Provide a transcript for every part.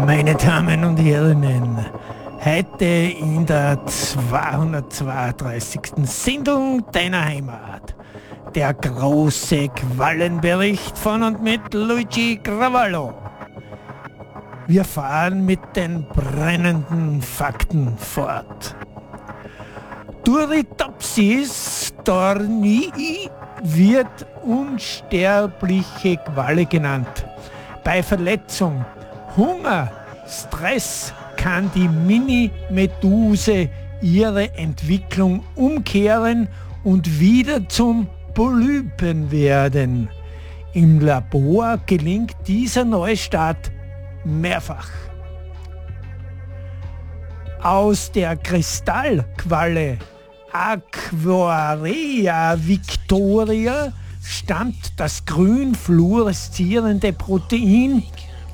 Meine Damen und Herren, heute in der 232. Sendung deiner Heimat, der große Quallenbericht von und mit Luigi Gravallo. Wir fahren mit den brennenden Fakten fort. Turritopsis dornii wird unsterbliche Qualle genannt. Bei Verletzung, Hunger, Stress kann die Mini-Meduse ihre Entwicklung umkehren und wieder zum Polypen werden. Im Labor gelingt dieser Neustart mehrfach. Aus der Kristallqualle Aquaria victoria stammt das grün fluoreszierende Protein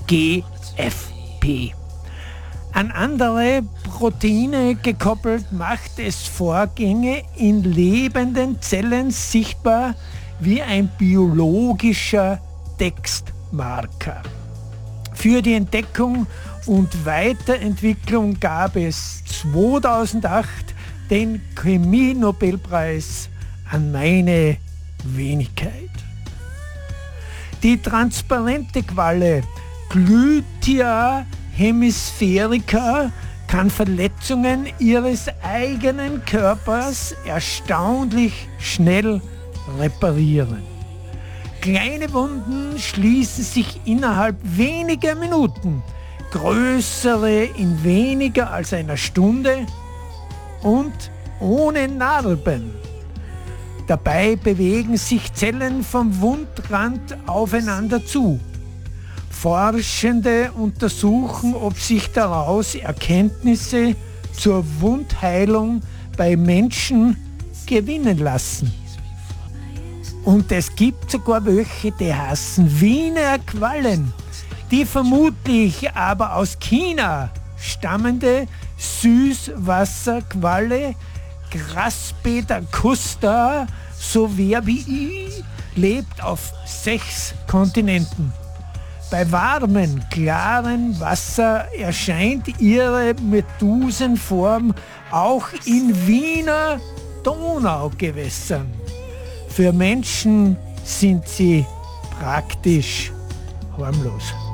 GFP. An andere Proteine gekoppelt macht es Vorgänge in lebenden Zellen sichtbar wie ein biologischer Textmarker. Für die Entdeckung und Weiterentwicklung gab es 2008 den Chemie-Nobelpreis an meine Wenigkeit. Die transparente Qualle Glytia hemispherica kann Verletzungen ihres eigenen Körpers erstaunlich schnell reparieren. Kleine Wunden schließen sich innerhalb weniger Minuten, größere in weniger als einer Stunde und ohne Narben. Dabei bewegen sich Zellen vom Wundrand aufeinander zu. Forschende untersuchen, ob sich daraus Erkenntnisse zur Wundheilung bei Menschen gewinnen lassen. Und es gibt sogar welche, die heißen Wiener Quallen, die vermutlich aber aus China stammende Süßwasserqualle Graspeter custa, so wer wie ich, lebt auf 6 Kontinenten. Bei warmem, klaren Wasser erscheint ihre Medusenform auch in Wiener Donaugewässern. Für Menschen sind sie praktisch harmlos.